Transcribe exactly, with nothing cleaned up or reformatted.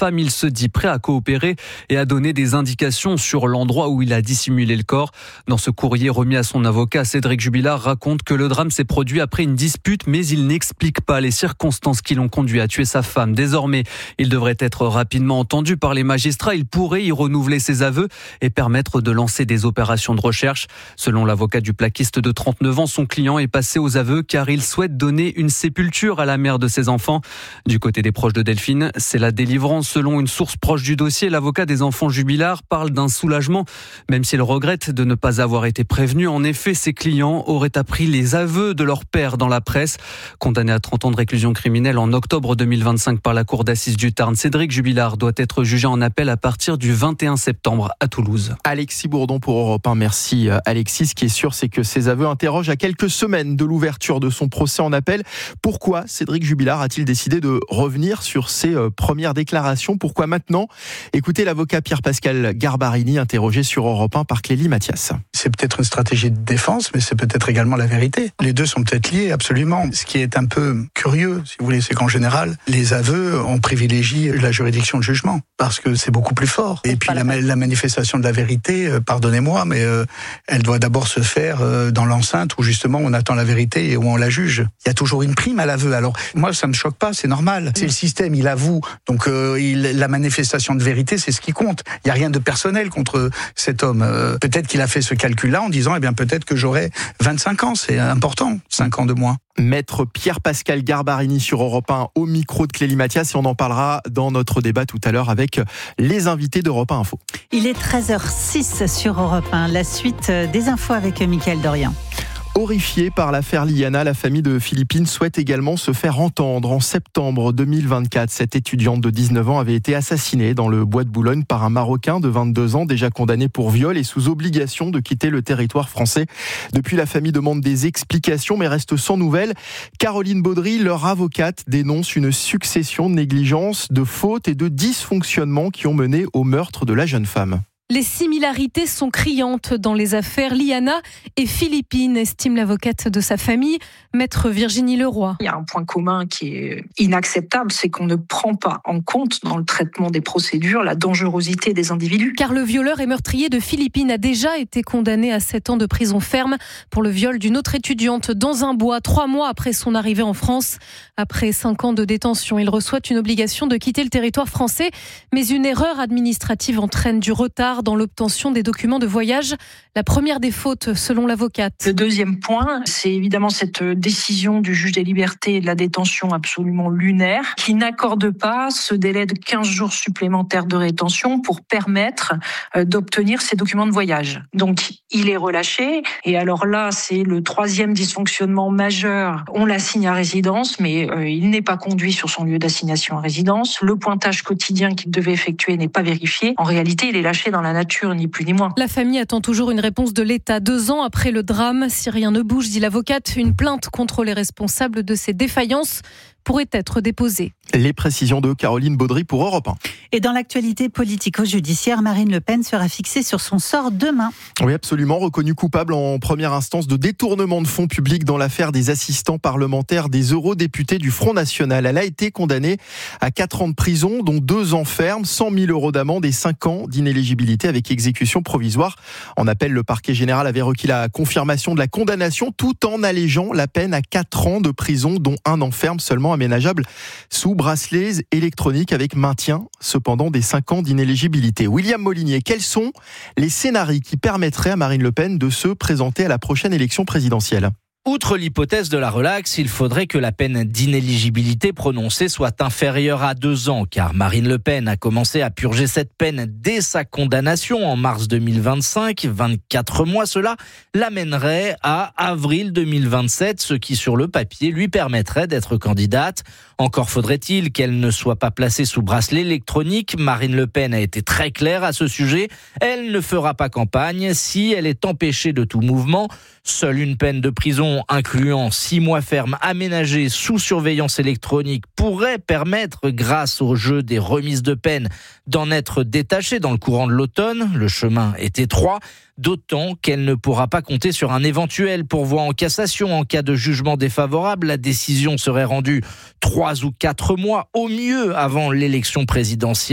femme. Il se dit prêt à coopérer et à donner des indications sur l'endroit où il a dissimulé le corps. Dans ce courrier remis à son avocat, Cédric Jubilard raconte que le drame s'est produit après une dispute, mais il n'explique pas les circonstances qui l'ont conduit à tuer sa femme. Désormais, il devrait être rapidement entendu par les magistrats. Il pourrait y renouveler ses aveux et permettre de lancer des opérations de recherche. Selon l'avocat du plaquiste de trente-neuf ans, son client est passé aux aveux car il souhaite donner une sépulture à la mère de ses enfants. Du côté des proches de Delphine, c'est la délivrance. Selon une source proche du dossier, l'avocat des enfants Jubilard parle d'un soulagement, même s'il regrette de ne pas avoir été prévenu. En effet, ses clients auraient appris les aveux de leur père dans la presse. Condamné à trente ans de réclusion criminelle en octobre deux mille vingt-cinq par la cour d'assises du Tarn, Cédric Jubilard doit être jugé en appel à partir du vingt et un septembre à Toulouse. Alexis Bourdon pour Europe un. Merci Alexis. Ce qui est sûr, c'est que ces aveux interrogent à quelques semaines de l'ouverture de son procès en appel. Pourquoi Cédric Jubilard a-t-il décidé de revenir sur ses premières déclarations ? Pourquoi maintenant ? Écoutez l'avocat Pierre-Pascal Garbarini, interrogé sur Europe un par Clélie Mathias. C'est peut-être une stratégie de défense, mais c'est peut-être également la vérité. Les deux sont peut-être liés, absolument. Ce qui est un peu curieux, si vous voulez, c'est qu'en général, les aveux, on privilégie la juridiction de jugement, parce que c'est beaucoup plus fort. Et puis la, la manifestation de la vérité, euh, pardonnez-moi, mais euh, elle doit d'abord se faire euh, dans l'enceinte où justement on attend la vérité et où on la juge. Il y a toujours une prime à l'aveu. Alors moi, ça me choque pas, c'est normal. C'est le système, il avoue. Donc euh, il, la manifestation de vérité, c'est ce qui compte. Il n'y a rien de personnel contre cet homme. Euh, peut-être qu'il a fait ce calcul-là en disant, eh bien peut-être que j'aurai vingt-cinq ans, c'est important, cinq ans de moins. Maître Pierre-Pascal Garbarini sur Europe un au micro de Clélie Mathias, et on en parlera dans notre débat tout à l'heure avec les invités d'Europe un Info. Il est treize heures six sur Europe un, la suite des infos avec Mickaël Dorian. Horrifiée par l'affaire Liana, la famille de Philippine souhaite également se faire entendre. En septembre deux mille vingt-quatre, cette étudiante de dix-neuf ans avait été assassinée dans le bois de Boulogne par un Marocain de vingt-deux ans, déjà condamné pour viol et sous obligation de quitter le territoire français. Depuis, la famille demande des explications, mais reste sans nouvelles. Caroline Baudry, leur avocate, dénonce une succession de négligences, de fautes et de dysfonctionnements qui ont mené au meurtre de la jeune femme. Les similarités sont criantes dans les affaires Liana et Philippine, estime l'avocate de sa famille, maître Virginie Leroy. Il y a un point commun qui est inacceptable, c'est qu'on ne prend pas en compte dans le traitement des procédures la dangerosité des individus. Car le violeur et meurtrier de Philippine a déjà été condamné à sept ans de prison ferme pour le viol d'une autre étudiante dans un bois, trois mois après son arrivée en France. Après cinq ans de détention, il reçoit une obligation de quitter le territoire français, mais une erreur administrative entraîne du retard dans l'obtention des documents de voyage. La première des fautes, selon l'avocate. Le deuxième point, c'est évidemment cette décision du juge des libertés et de la détention absolument lunaire qui n'accorde pas ce délai de quinze jours supplémentaires de rétention pour permettre d'obtenir ces documents de voyage. Donc, il est relâché. Et alors là, c'est le troisième dysfonctionnement majeur. On l'assigne à résidence, mais euh, il n'est pas conduit sur son lieu d'assignation à résidence. Le pointage quotidien qu'il devait effectuer n'est pas vérifié. En réalité, il est lâché dans la nature, ni plus ni moins. La famille attend toujours une réponse de l'État. Deux ans après le drame, si rien ne bouge, dit l'avocate, une plainte contre les responsables de ces défaillances pourrait être déposée. Les précisions de Caroline Baudry pour Europe un. Et dans l'actualité politico-judiciaire, Marine Le Pen sera fixée sur son sort demain. Oui, absolument. Reconnue coupable en première instance de détournement de fonds publics dans l'affaire des assistants parlementaires des eurodéputés du Front National. Elle a été condamnée à quatre ans de prison, dont deux ans ferme, cent mille euros d'amende et cinq ans d'inéligibilité avec exécution provisoire. En appel, le parquet général avait requis la confirmation de la condamnation tout en allégeant la peine à quatre ans de prison, dont un an ferme seulement aménageable sous bracelets électroniques avec maintien cependant des cinq ans d'inéligibilité. William Molinier, quels sont les scénarios qui permettraient à Marine Le Pen de se présenter à la prochaine élection présidentielle ? Outre l'hypothèse de la relaxe, il faudrait que la peine d'inéligibilité prononcée soit inférieure à deux ans, car Marine Le Pen a commencé à purger cette peine dès sa condamnation en mars deux mille vingt-cinq. vingt-quatre mois, cela l'amènerait à avril deux mille vingt-sept, ce qui sur le papier lui permettrait d'être candidate. Encore faudrait-il qu'elle ne soit pas placée sous bracelet électronique. Marine Le Pen a été très claire à ce sujet. Elle ne fera pas campagne si elle est empêchée de tout mouvement. Seule une peine de prison incluant six mois ferme aménagés sous surveillance électronique pourrait permettre, grâce au jeu des remises de peine, d'en être détachée dans le courant de l'automne. Le chemin est étroit, d'autant qu'elle ne pourra pas compter sur un éventuel pourvoi en cassation. En cas de jugement défavorable, la décision serait rendue trois ou quatre mois au mieux avant l'élection présidentielle.